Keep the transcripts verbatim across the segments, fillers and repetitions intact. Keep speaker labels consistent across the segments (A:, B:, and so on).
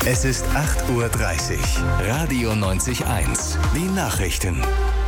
A: Es ist acht Uhr dreißig. Radio neunzig eins. Die Nachrichten.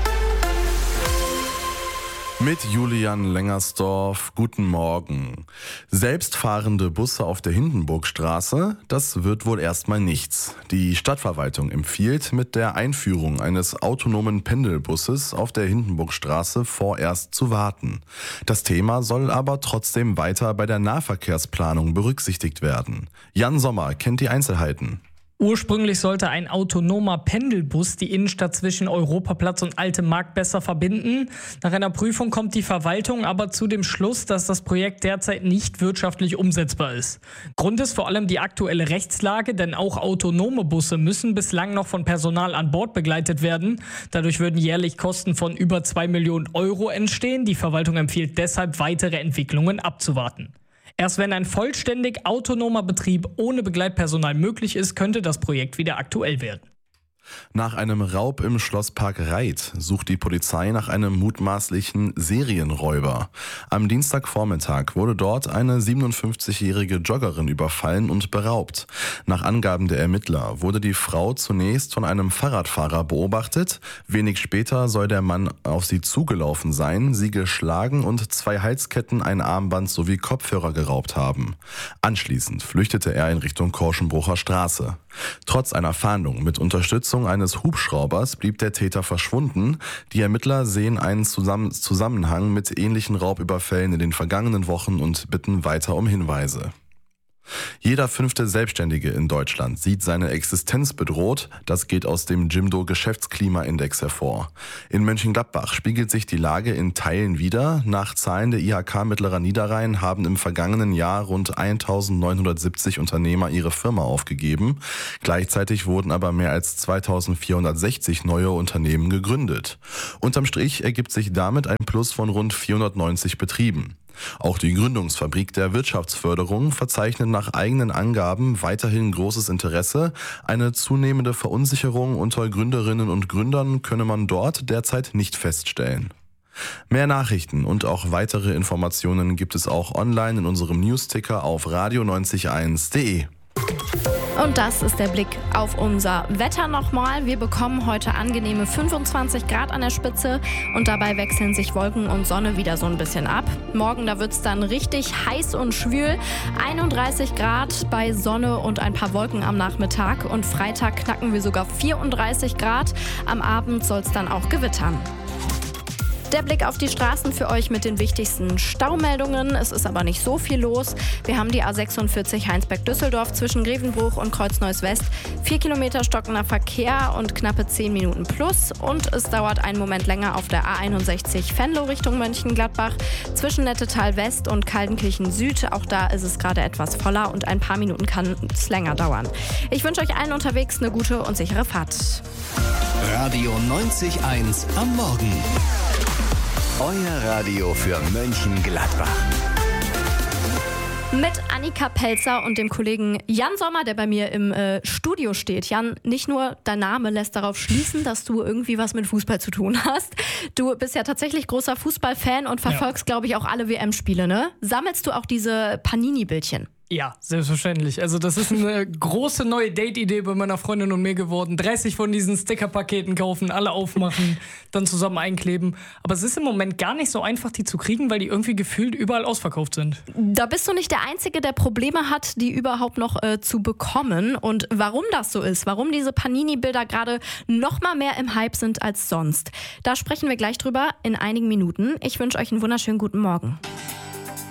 B: Mit Julian Lengersdorf, guten Morgen. Selbstfahrende Busse auf der Hindenburgstraße, das wird wohl erstmal nichts. Die Stadtverwaltung empfiehlt, mit der Einführung eines autonomen Pendelbusses auf der Hindenburgstraße vorerst zu warten. Das Thema soll aber trotzdem weiter bei der Nahverkehrsplanung berücksichtigt werden. Jan Sommer kennt die Einzelheiten.
C: Ursprünglich sollte ein autonomer Pendelbus die Innenstadt zwischen Europaplatz und Altem Markt besser verbinden. Nach einer Prüfung kommt die Verwaltung aber zu dem Schluss, dass das Projekt derzeit nicht wirtschaftlich umsetzbar ist. Grund ist vor allem die aktuelle Rechtslage, denn auch autonome Busse müssen bislang noch von Personal an Bord begleitet werden. Dadurch würden jährlich Kosten von über zwei Millionen Euro entstehen. Die Verwaltung empfiehlt deshalb, weitere Entwicklungen abzuwarten. Erst wenn ein vollständig autonomer Betrieb ohne Begleitpersonal möglich ist, könnte das Projekt wieder aktuell werden.
B: Nach einem Raub im Schlosspark Reit sucht die Polizei nach einem mutmaßlichen Serienräuber. Am Dienstagvormittag wurde dort eine siebenundfünfzigjährige Joggerin überfallen und beraubt. Nach Angaben der Ermittler wurde die Frau zunächst von einem Fahrradfahrer beobachtet. Wenig später soll der Mann auf sie zugelaufen sein, sie geschlagen und zwei Halsketten, ein Armband sowie Kopfhörer geraubt haben. Anschließend flüchtete er in Richtung Korschenbrucher Straße. Trotz einer Fahndung mit Unterstützung eines Hubschraubers blieb der Täter verschwunden. Die Ermittler sehen einen Zusammenhang mit ähnlichen Raubüberfällen in den vergangenen Wochen und bitten weiter um Hinweise. Jeder fünfte Selbstständige in Deutschland sieht seine Existenz bedroht. Das geht aus dem Jimdo Geschäftsklimaindex hervor. In Mönchengladbach spiegelt sich die Lage in Teilen wider. Nach Zahlen der I H K Mittlerer Niederrhein haben im vergangenen Jahr rund eintausendneunhundertsiebzig Unternehmer ihre Firma aufgegeben. Gleichzeitig wurden aber mehr als zweitausendvierhundertsechzig neue Unternehmen gegründet. Unterm Strich ergibt sich damit ein Plus von rund vierhundertneunzig Betrieben. Auch die Gründungsfabrik der Wirtschaftsförderung verzeichnet nach eigenen Angaben weiterhin großes Interesse. Eine zunehmende Verunsicherung unter Gründerinnen und Gründern könne man dort derzeit nicht feststellen. Mehr Nachrichten und auch weitere Informationen gibt es auch online in unserem Newsticker auf radio neunzig eins punkt de.
D: Und das ist der Blick auf unser Wetter nochmal. Wir bekommen heute angenehme fünfundzwanzig Grad an der Spitze und dabei wechseln sich Wolken und Sonne wieder so ein bisschen ab. Morgen, da wird es dann richtig heiß und schwül. einunddreißig Grad bei Sonne und ein paar Wolken am Nachmittag. Und Freitag knacken wir sogar vierunddreißig Grad. Am Abend soll es dann auch gewittern. Der Blick auf die Straßen für euch mit den wichtigsten Staumeldungen. Es ist aber nicht so viel los. Wir haben die A sechsundvierzig Heinsberg-Düsseldorf zwischen Grevenbruch und Kreuz-Neuss West. Vier Kilometer stockender Verkehr und knappe zehn Minuten plus. Und es dauert einen Moment länger auf der A einundsechzig Venlo Richtung Mönchengladbach. Zwischen Nettetal West und Kaldenkirchen Süd. Auch da ist es gerade etwas voller und ein paar Minuten kann es länger dauern. Ich wünsche euch allen unterwegs eine gute und sichere Fahrt.
A: Radio neunzig eins am Morgen. Euer Radio für Mönchengladbach.
D: Mit Annika Pelzer und dem Kollegen Jan Sommer, der bei mir im äh, Studio steht. Jan, nicht nur dein Name lässt darauf schließen, dass du irgendwie was mit Fußball zu tun hast. Du bist ja tatsächlich großer Fußballfan und verfolgst, ja. glaube ich, auch alle W M-Spiele, ne? Sammelst du auch diese Panini-Bildchen?
C: Ja, selbstverständlich. Also das ist eine große neue Date-Idee bei meiner Freundin und mir geworden. dreißig von diesen Sticker-Paketen kaufen, alle aufmachen, dann zusammen einkleben. Aber es ist im Moment gar nicht so einfach, die zu kriegen, weil die irgendwie gefühlt überall ausverkauft sind.
D: Da bist du nicht der Einzige, der Probleme hat, die überhaupt noch äh, zu bekommen. Und warum das so ist, warum diese Panini-Bilder gerade noch mal mehr im Hype sind als sonst, da sprechen wir gleich drüber in einigen Minuten. Ich wünsche euch einen wunderschönen guten Morgen.